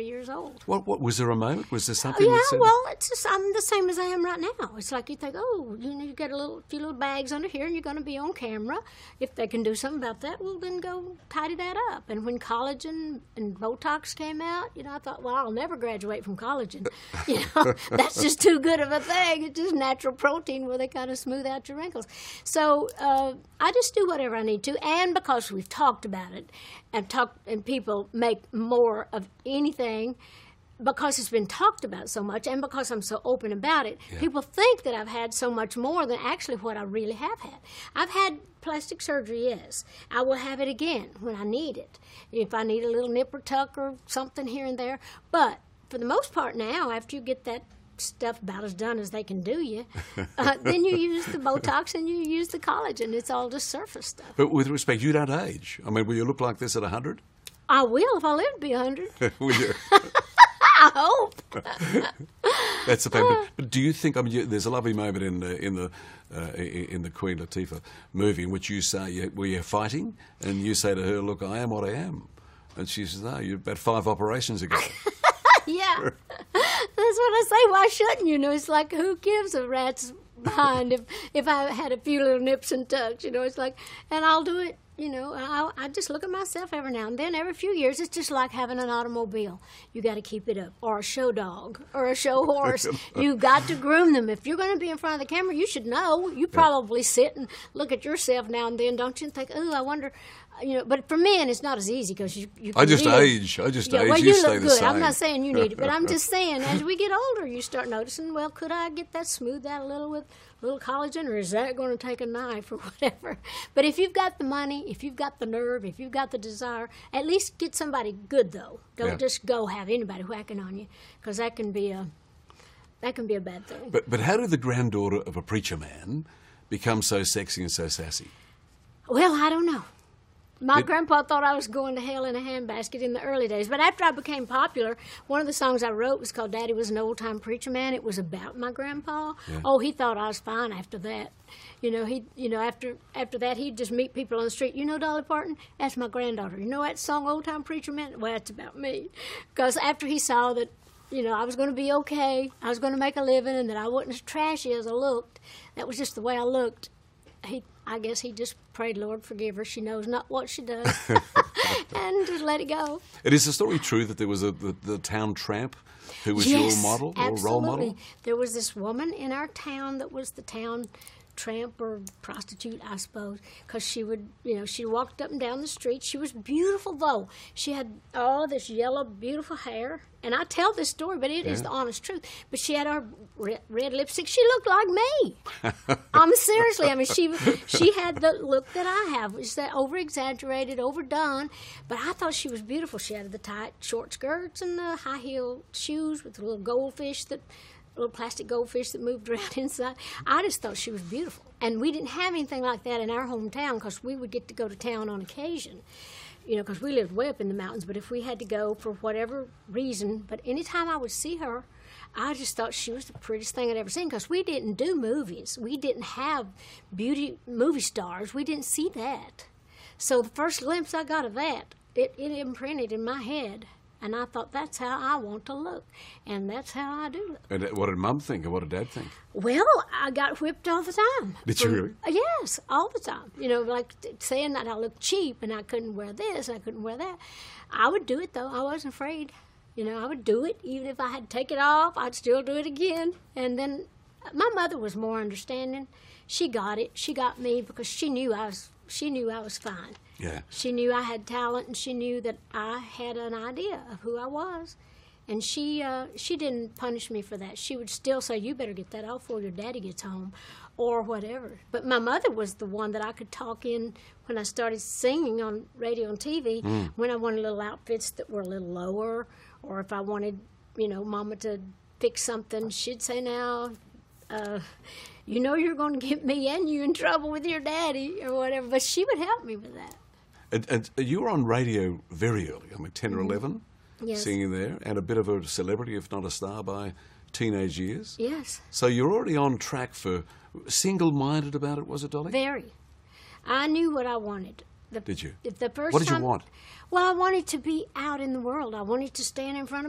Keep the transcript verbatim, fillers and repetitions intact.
forty years old. What, what was there a moment? Was there something Yeah, that said... well, it's just, I'm the same as I am right now. It's like you think, oh, you know, you got a little few little bags under here, and you're going to be on camera. If they can do something about that, well, then go tidy that up. And when collagen and Botox came out, you know, I thought, well, I'll never graduate from collagen. You know, that's just too good of a thing. It's just natural protein where they kind of smooth out your wrinkles. So uh, I just do whatever I need to, and because we've talked about it, and talked, and people make more of anything. Because it's been talked about so much and because I'm so open about it, yeah. people think that I've had so much more than actually what I really have had. I've had plastic surgery, yes. I will have it again when I need it, if I need a little nip or tuck or something here and there. But for the most part now, after you get that stuff about as done as they can do you, uh, then you use the Botox and you use the collagen. It's all just surface stuff. But with respect, you don't age. I mean, will you look like this at one hundred? I will if I live to be one hundred. Will you? I hope. That's the thing. But do you think? I mean, you, there's a lovely moment in the in the uh, in the Queen Latifah movie in which you say, you, "Were you fighting?" And you say to her, "Look, I am what I am," and she says, "No, you're about five operations ago." Yeah, that's what I say. Why shouldn't you? You know, it's like, who gives a rat's behind if if I had a few little nips and tucks? You know, it's like, and I'll do it. You know, I, I just look at myself every now and then. Every few years, it's just like having an automobile. You got to keep it up, or a show dog, or a show horse. You got to groom them. If you're going to be in front of the camera, you should know. You probably sit and look at yourself now and then, don't you? And think, oh, I wonder. You know, but for men, it's not as easy because you. you I just really, age. I just yeah, age. Well, you, you stay look the good. same. I'm not saying you need it, but I'm just saying, as we get older, you start noticing. Well, could I get that smoothed out a little with a little collagen, or is that going to take a knife or whatever? But if you've got the money, if you've got the nerve, if you've got the desire, at least get somebody good though. Don't yeah. just go have anybody whacking on you, because that can be a that can be a bad thing. But but how did the granddaughter of a preacher man become so sexy and so sassy? Well, I don't know. My Did, grandpa thought I was going to hell in a handbasket in the early days. But after I became popular, one of the songs I wrote was called Daddy Was an Old-Time Preacher Man. It was about my grandpa. Yeah. Oh, he thought I was fine after that. You know, he, you know, after after that, he'd just meet people on the street. You know Dolly Parton? That's my granddaughter. You know that song, Old-Time Preacher Man? Well, that's about me. Because after he saw that, you know, I was going to be okay, I was going to make a living, and that I wasn't as trashy as I looked, that was just the way I looked. He, I guess he just prayed, Lord, forgive her. She knows not what she does. And just let it go. And is the story true that there was a the, the town tramp who was yes, your model or absolutely. role model? There was this woman in our town that was the town tramp or prostitute, I suppose, because she would, you know, she walked up and down the street. She was beautiful, though. She had all this yellow, beautiful hair. And I tell this story, but it yeah. is the honest truth. But she had her red, red lipstick. She looked like me. um, seriously, I mean, she she had the look that I have. It's that over-exaggerated, overdone. But I thought she was beautiful. She had the tight, short skirts and the high-heel shoes with the little goldfish that... little plastic goldfish that moved around inside. I just thought she was beautiful. And we didn't have anything like that in our hometown because we would get to go to town on occasion, you know, because we lived way up in the mountains. But if we had to go for whatever reason, but anytime I would see her, I just thought she was the prettiest thing I'd ever seen because we didn't do movies. We didn't have beauty movie stars. We didn't see that. So the first glimpse I got of that, it, it imprinted in my head. And I thought, that's how I want to look. And that's how I do look. And what did Mum think and what did Dad think? Well, I got whipped all the time. Did you really? Yes, all the time. You know, like saying that I looked cheap and I couldn't wear this and I couldn't wear that. I would do it, though. I wasn't afraid. You know, I would do it. Even if I had to take it off, I'd still do it again. And then my mother was more understanding. She got it. She got me because she knew I was, she knew I was fine. Yeah. She knew I had talent, and she knew that I had an idea of who I was. And she uh, she didn't punish me for that. She would still say, you better get that off before your daddy gets home, or whatever. But my mother was the one that I could talk in when I started singing on radio and T V, mm. when I wanted little outfits that were a little lower, or if I wanted, you know, Mama to pick something, she'd say, now, uh, you know you're going to get me and you in trouble with your daddy, or whatever. But she would help me with that. And, and you were on radio very early, I mean, ten or eleven, yes. singing there, and a bit of a celebrity, if not a star, by teenage years. Yes. So you're already on track for, single-minded about it, was it, Dolly? Very. I knew what I wanted. The, Did you? The first what did time, you want? Well, I wanted to be out in the world. I wanted to stand in front of